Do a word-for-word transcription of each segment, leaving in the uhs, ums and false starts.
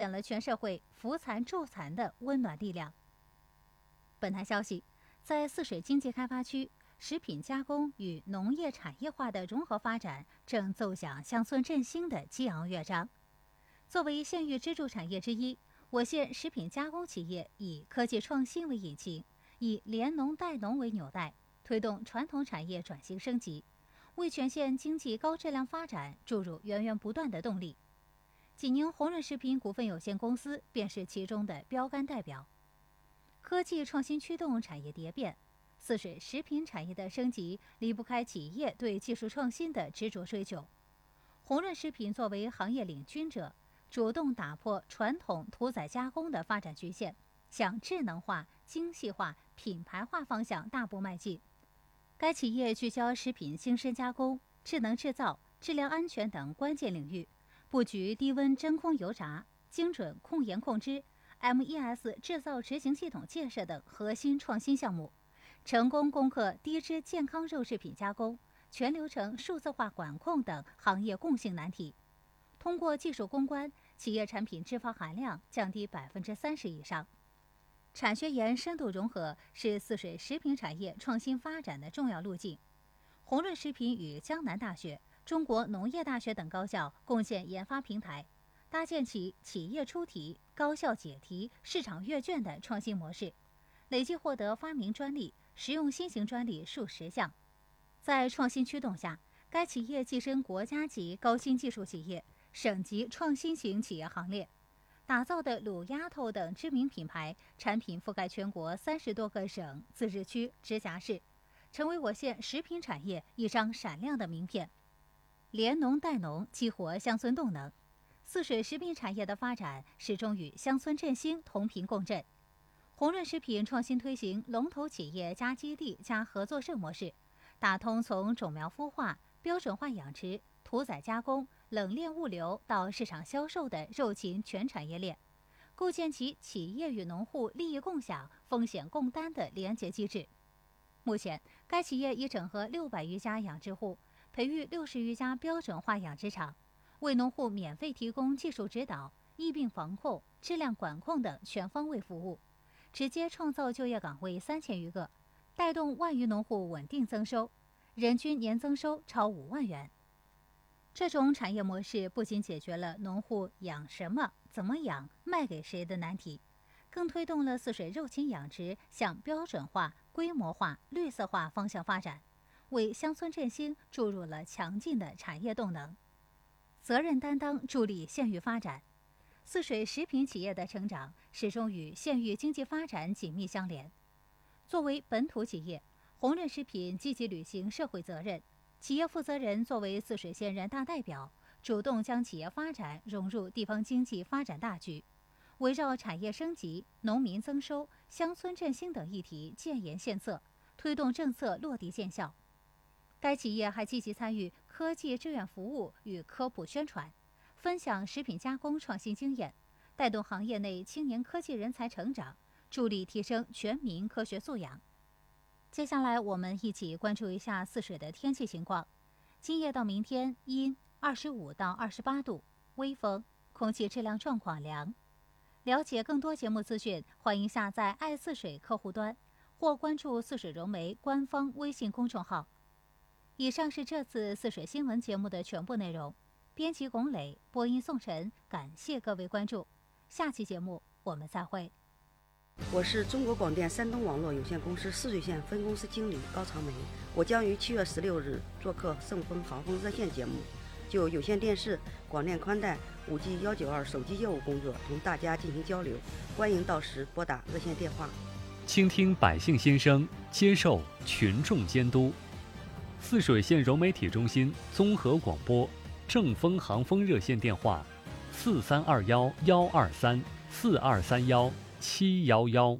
现了全社会扶残助残的温暖力量。本台消息，在泗水经济开发区，食品加工与农业产业化的融合发展正奏响乡村振兴的激昂乐章。作为县域支柱产业之一，我县食品加工企业以科技创新为引擎，以联农带农为纽带，推动传统产业转型升级，为全县经济高质量发展注入源源不断的动力。济宁红润食品股份有限公司便是其中的标杆代表。科技创新驱动产业蝶变，泗水食品产业的升级离不开企业对技术创新的执着追求。红润食品作为行业领军者，主动打破传统屠宰加工的发展局限，向智能化、精细化、品牌化方向大步迈进。该企业聚焦食品精深加工、智能制造、质量安全等关键领域，布局低温真空油炸、精准控盐控制、M E S 制造执行系统建设等核心创新项目，成功攻克低脂健康肉制品加工、全流程数字化管控等行业共性难题。通过技术攻关，企业产品脂肪含量降低百分之三十以上。产学研深度融合是泗水食品产业创新发展的重要路径。红润食品与江南大学、中国农业大学等高校共建研发平台，搭建起企业出题、高校解题、市场阅卷的创新模式，累计获得发明专利、实用新型专利数十项。在创新驱动下，该企业跻身国家级高新技术企业、省级创新型企业行列，打造的卤鸭头等知名品牌产品覆盖全国三十多个省、自治区、直辖市，成为我县食品产业一张闪亮的名片。联农带农，激活乡村动能。泗水食品产业的发展始终与乡村振兴同频共振。红润食品创新推行龙头企业加基地加合作社模式，打通从种苗孵化、标准化养殖、屠宰加工、冷链物流到市场销售的肉禽全产业链，构建起企业与农户利益共享、风险共担的联结机制。目前，该企业已整合六百余家养殖户，培育六十余家标准化养殖场，为农户免费提供技术指导、疫病防控、质量管控等全方位服务，直接创造就业岗位三千余个，带动万余农户稳定增收，人均年增收超五万元。这种产业模式不仅解决了农户养什么、怎么养、卖给谁的难题，更推动了泗水肉禽养殖向标准化、规模化、绿色化方向发展，为乡村振兴注入了强劲的产业动能。责任担当助力县域发展，泗水食品企业的成长始终与县域经济发展紧密相连。作为本土企业，红润食品积极履行社会责任，企业负责人作为泗水县人大代表，主动将企业发展融入地方经济发展大局，围绕产业升级、农民增收、乡村振兴等议题建言献策，推动政策落地见效。该企业还积极参与科技志愿服务与科普宣传，分享食品加工创新经验，带动行业内青年科技人才成长，助力提升全民科学素养。接下来我们一起关注一下泗水的天气情况。今夜到明天阴，二十五到二十八度，微风，空气质量状况良。了解更多节目资讯，欢迎下载爱泗水客户端或关注泗水融媒官方微信公众号。以上是这次泗水新闻节目的全部内容。编辑龚磊，播音宋晨，感谢各位关注。下期节目我们再会。 我是中国广电山东网络有限公司泗水县分公司经理高长梅，我将于七月十六日做客盛丰航风热线节目，就有线电视、广电宽带、五 G 一九二手机业务工作同大家进行交流，欢迎到时拨打热线电话。 倾听百姓心声，接受群众监督。泗水县融媒体中心综合广播正丰航风热线电话：四三二幺幺二三四二三幺七幺幺。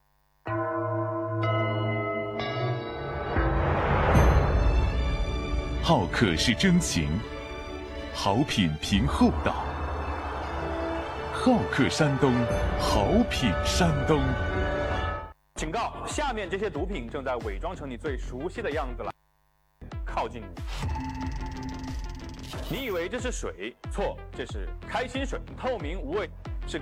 好客是真情，好品凭厚道。好客山东，好品山东。 警告：下面这些毒品正在伪装成你最熟悉的样子了。靠近你，你以为这是水？错，这是开心水，透明无味。